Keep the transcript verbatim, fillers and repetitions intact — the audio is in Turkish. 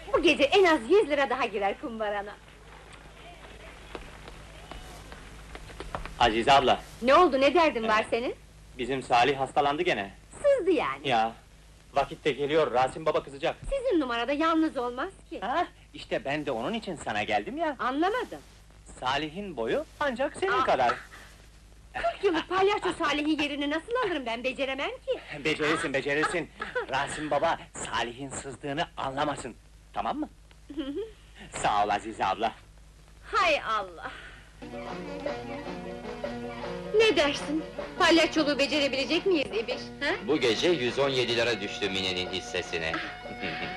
Bu gece en az yüz lira daha girer kumbarana. Azize abla, Ne oldu, ne derdin var senin? bizim Salih hastalandı gene. Sızdı yani. Ya, vakit de geliyor, Rasim baba kızacak. Sizin numarada yalnız olmaz ki. Ha, işte ben de onun için sana geldim ya. Anlamadım. Salih'in boyu ancak senin Aa. kadar. Kırk yıllık palyaço Salih'in yerini nasıl alırım ben, beceremem ki. Becerirsin, becerirsin. Rasim baba, Salih'in sızdığını anlamasın. Tamam mı? Sağ ol Azize abla. Hay Allah! Ne dersin? Palyaçoluğu becerebilecek miyiz İbiş, ha? Bu gece yüz on yedi lira düştü Mine'nin hissesine.